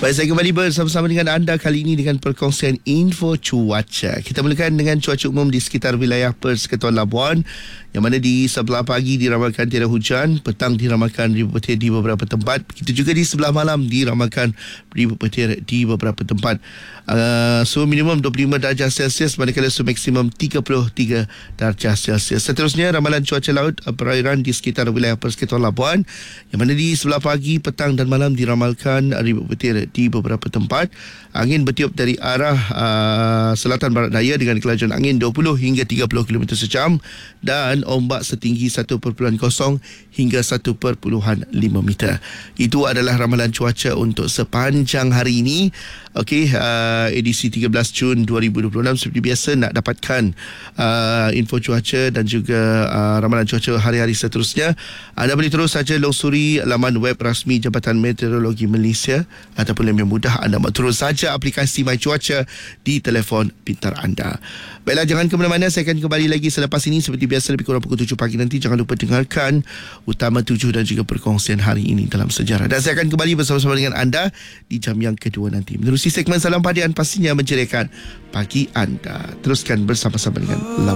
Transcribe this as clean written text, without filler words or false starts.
Baik, saya kembali bersama-sama dengan anda kali ini dengan perkongsian info cuaca. Kita mulakan dengan cuaca umum di sekitar wilayah Perth, Ketuan Labuan, yang mana di sebelah pagi diramalkan tiada hujan, petang diramalkan ribu petir di beberapa tempat. Begitu juga di sebelah malam diramalkan ribu petir di beberapa tempat. Suhu minimum 25 darjah Celsius manakala suhu maksimum 33 darjah Celsius. Seterusnya ramalan cuaca laut perairan di sekitar wilayah Perth, Ketuan Labuan, yang mana di sebelah pagi, petang dan malam diramalkan ribu petir di beberapa tempat. Angin bertiup dari arah selatan barat daya dengan kelajuan angin 20 hingga 30 km sejam dan ombak setinggi 1.0 hingga 1.5 meter. Itu adalah ramalan cuaca untuk sepanjang hari ini. Okey, edisi 13 Jun 2026. Seperti biasa nak dapatkan info cuaca dan juga ramalan cuaca hari-hari seterusnya, anda boleh terus saja longsuri laman web rasmi Jabatan Meteorologi Malaysia, ataupun lebih mudah anda terus saja aplikasi My Cuaca di telefon pintar anda. Baiklah, jangan ke mana-mana, saya akan kembali lagi selepas ini seperti biasa lebih kurang pukul 7 pagi nanti. Jangan lupa dengarkan Utama 7 dan juga perkongsian hari ini dalam sejarah, dan saya akan kembali bersama-sama dengan anda di jam yang kedua nanti menerusi segmen Salam Padian, pastinya menceriakan pagi anda. Teruskan bersama-sama dengan